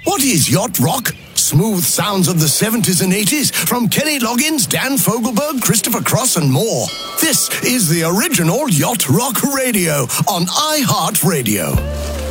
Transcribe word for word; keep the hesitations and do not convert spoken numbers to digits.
What is yacht rock? Smooth sounds of the seventies and eighties from Kenny Loggins, Dan Fogelberg, Christopher Cross, and more. This is the original Yacht Rock Radio on iHeartRadio.